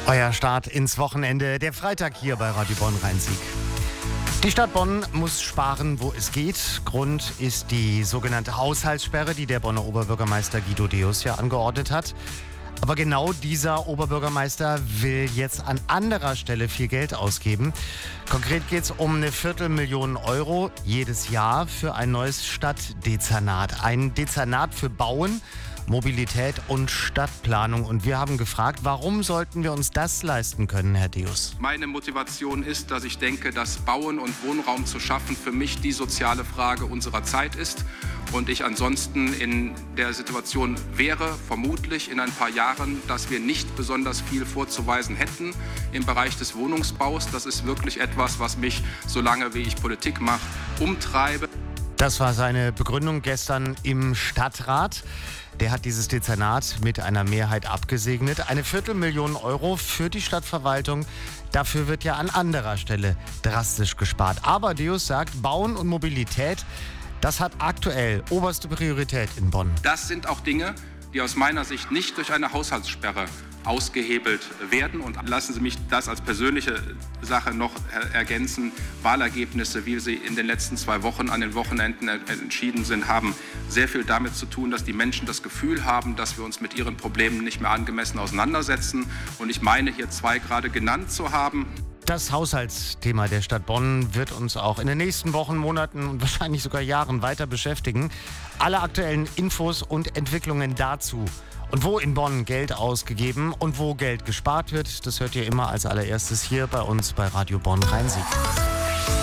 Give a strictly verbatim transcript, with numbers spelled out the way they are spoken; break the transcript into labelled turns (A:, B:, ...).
A: Euer Start ins Wochenende, der Freitag hier bei Radio Bonn Rhein-Sieg. Die Stadt Bonn muss sparen, wo es geht. Grund ist die sogenannte Haushaltssperre, die der Bonner Oberbürgermeister Guido Deus ja angeordnet hat. Aber genau dieser Oberbürgermeister will jetzt an anderer Stelle viel Geld ausgeben. Konkret geht es um eine Viertelmillion Euro jedes Jahr für ein neues Stadtdezernat. Ein Dezernat für Bauen, Mobilität und Stadtplanung. Und wir haben gefragt, warum sollten wir uns das leisten können, Herr Deus?
B: Meine Motivation ist, dass ich denke, dass Bauen und Wohnraum zu schaffen für mich die soziale Frage unserer Zeit ist. Und ich ansonsten in der Situation wäre, vermutlich in ein paar Jahren, dass wir nicht besonders viel vorzuweisen hätten im Bereich des Wohnungsbaus. Das ist wirklich etwas, was mich, solange wie ich Politik mache, umtreibe.
A: Das war seine Begründung gestern im Stadtrat. Der hat dieses Dezernat mit einer Mehrheit abgesegnet. Eine Viertelmillion Euro für die Stadtverwaltung. Dafür wird ja an anderer Stelle drastisch gespart. Aber Deus sagt, Bauen und Mobilität, das hat aktuell oberste Priorität in Bonn.
B: Das sind auch Dinge, die aus meiner Sicht nicht durch eine Haushaltssperre ausgehebelt werden. Und lassen Sie mich das als persönliche Sache noch ergänzen. Wahlergebnisse, wie sie in den letzten zwei Wochen an den Wochenenden entschieden sind, haben sehr viel damit zu tun, dass die Menschen das Gefühl haben, dass wir uns mit ihren Problemen nicht mehr angemessen auseinandersetzen. Und ich meine, hier zwei gerade genannt zu haben.
A: Das Haushaltsthema der Stadt Bonn wird uns auch in den nächsten Wochen, Monaten und wahrscheinlich sogar Jahren weiter beschäftigen. Alle aktuellen Infos und Entwicklungen dazu und wo in Bonn Geld ausgegeben und wo Geld gespart wird, das hört ihr immer als allererstes hier bei uns bei Radio Bonn Rhein-Sieg.